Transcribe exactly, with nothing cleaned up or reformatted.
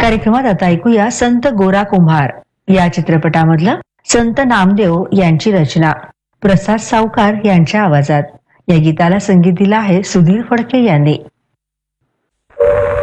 कार्यक्रमात आता ऐकूया संत गोरा कुंभार या चित्रपटामधलं संत नामदेव यांची रचना प्रसाद सावकार यांच्या आवाजात. या गीताला संगीत दिलं आहे सुधीर फडके यांनी.